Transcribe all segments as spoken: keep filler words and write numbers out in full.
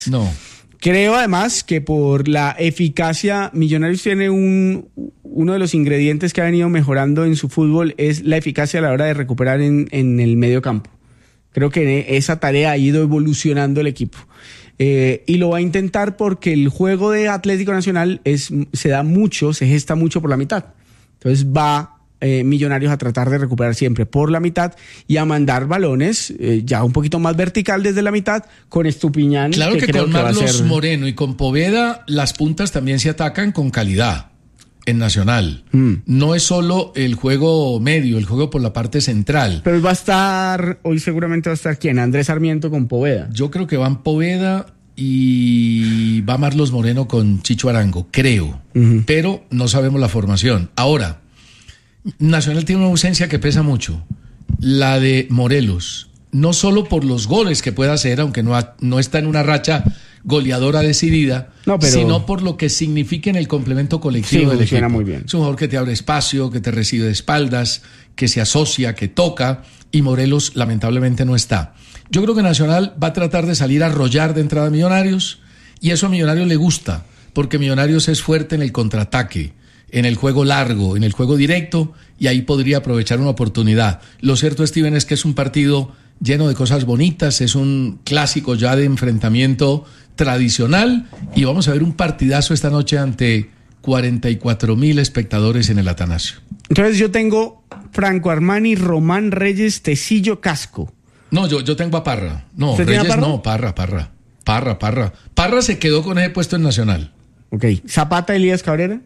No. Creo además que por la eficacia, Millonarios tiene un, uno de los ingredientes que ha venido mejorando en su fútbol es la eficacia a la hora de recuperar en, en el medio campo. Creo que esa tarea ha ido evolucionando el equipo. Eh, y lo va a intentar porque el juego de Atlético Nacional es, se da mucho, se gesta mucho por la mitad. Entonces va eh, Millonarios a tratar de recuperar siempre por la mitad y a mandar balones eh, ya un poquito más vertical desde la mitad con Estupiñán. Claro que, que creo con que va a Marlos ser... Moreno y con Poveda las puntas también se atacan con calidad en Nacional. Mm. No es solo el juego medio, el juego por la parte central. Pero va a estar, hoy seguramente va a estar ¿quién? Andrés Sarmiento con Poveda. Yo creo que van Poveda y va Marlos Moreno con Chicho Arango, creo. Uh-huh. Pero no sabemos la formación. Ahora, Nacional tiene una ausencia que pesa mucho, la de Morelos, no solo por los goles que pueda hacer, aunque no, ha, no está en una racha goleadora decidida, no, pero... sino por lo que significa en el complemento colectivo sí, del equipo. Muy bien. Es un jugador que te abre espacio, que te recibe de espaldas, que se asocia, que toca, y Morelos lamentablemente no está. Yo creo que Nacional va a tratar de salir a arrollar de entrada a Millonarios, y eso a Millonarios le gusta, porque Millonarios es fuerte en el contraataque, en el juego largo, en el juego directo, y ahí podría aprovechar una oportunidad. Lo cierto, Steven, es que es un partido lleno de cosas bonitas, es un clásico ya de enfrentamiento tradicional, y vamos a ver un partidazo esta noche ante cuarenta y cuatro mil espectadores en el Atanasio. Entonces yo tengo Franco Armani, Román Reyes, Tecillo, Casco. No, yo, yo tengo a Parra. No, Reyes Parra? no, Parra, Parra. Parra, Parra. Parra se quedó con ese puesto en Nacional. Ok. Zapata, Elías Cabrera.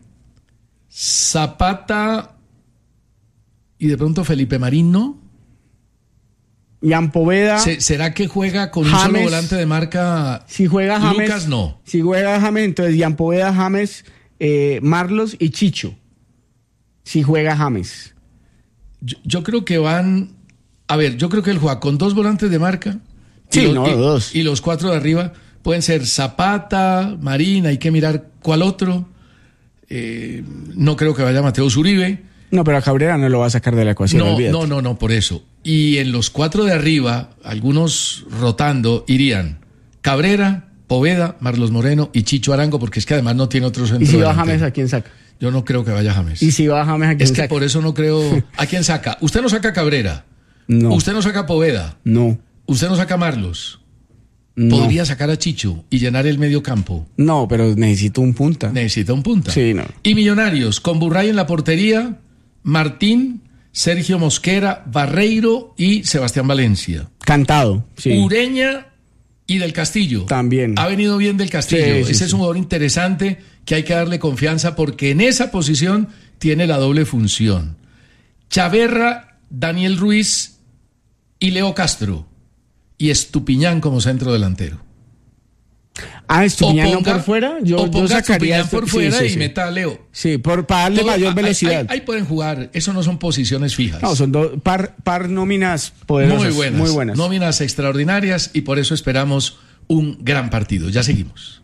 Zapata y de pronto Felipe Marín, ¿no? Ian Poveda. ¿Se, ¿Será que juega con James, un solo volante de marca? Si juega James. Lucas, no. Si juega James, entonces Ian Poveda, James, eh, Marlos y Chicho. Si juega James. Yo, yo creo que van... A ver, yo creo que él juega con dos volantes de marca. Sí, y los, no, y, dos. Y los cuatro de arriba pueden ser Zapata, Marín, hay que mirar cuál otro. Eh, no creo que vaya Mateo Uribe. No, pero a Cabrera no lo va a sacar de la ecuación. No, olvídate. no, no, no, por eso. Y en los cuatro de arriba, algunos rotando, irían Cabrera, Poveda, Marlos Moreno y Chicho Arango, porque es que además no tiene otro centro. ¿Y si va delantero. James, a quién saca? Yo no creo que vaya James. ¿Y si va James, a quién es saca? Es que por eso no creo... ¿A quién saca? Usted no saca Cabrera. No. Usted no saca Poveda. No. Usted no saca Marlos. No. Podría sacar a Chicho y llenar el medio campo. No, pero necesito un punta. Necesita un punta. Sí, no. Y Millonarios, con Burray en la portería, Martín, Sergio Mosquera, Barreiro y Sebastián Valencia. Cantado, sí. Ureña y Del Castillo. También. Ha venido bien Del Castillo. Sí, sí, Ese sí. es un jugador interesante que hay que darle confianza porque en esa posición tiene la doble función. Chaverra, Daniel Ruiz y Leo Castro. Y Estupiñán como centro delantero. Ah, Estupiñán ponga, no por fuera. Yo, o ponga yo sacaría Estupiñán por fuera sí, sí, y sí. meta a Leo. Sí, por, para darle Todo, mayor ahí, velocidad. Ahí, ahí pueden jugar. Eso no son posiciones fijas. No, son dos par, par nóminas poderosas. Muy buenas, muy buenas. Nóminas extraordinarias y por eso esperamos un gran partido. Ya seguimos.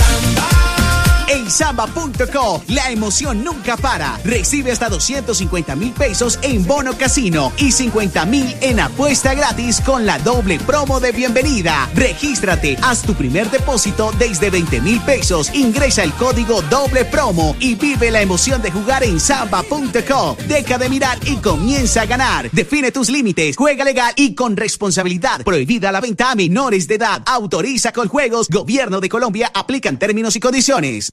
En Samba punto co, la emoción nunca para. Recibe hasta doscientos cincuenta mil pesos en bono casino y cincuenta mil en apuesta gratis con la doble promo de bienvenida. Regístrate, haz tu primer depósito desde veinte mil pesos, ingresa el código doble promo y vive la emoción de jugar en Samba punto co. Deja de mirar y comienza a ganar. Define tus límites, juega legal y con responsabilidad. Prohibida la venta a menores de edad. Autoriza Coljuegos, Gobierno de Colombia, aplican términos y condiciones.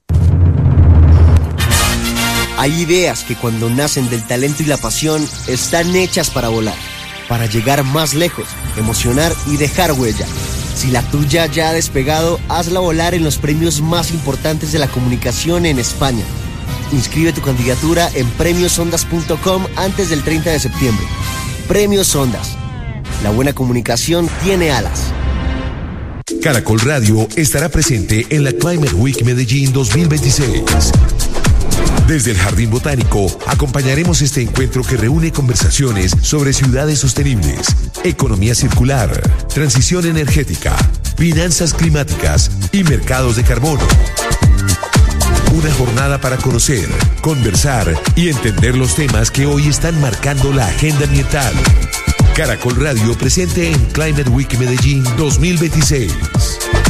Hay ideas que cuando nacen del talento y la pasión están hechas para volar, para llegar más lejos, emocionar y dejar huella. Si la tuya ya ha despegado, hazla volar en los premios más importantes de la comunicación en España. Inscribe tu candidatura en premios ondas punto com antes del treinta de septiembre. Premios Ondas. La buena comunicación tiene alas. Caracol Radio estará presente en la Climate Week Medellín dos mil veintiséis. Desde el Jardín Botánico acompañaremos este encuentro que reúne conversaciones sobre ciudades sostenibles, economía circular, transición energética, finanzas climáticas y mercados de carbono. Una jornada para conocer, conversar y entender los temas que hoy están marcando la agenda ambiental. Caracol Radio presente en Climate Week Medellín dos mil veintiséis.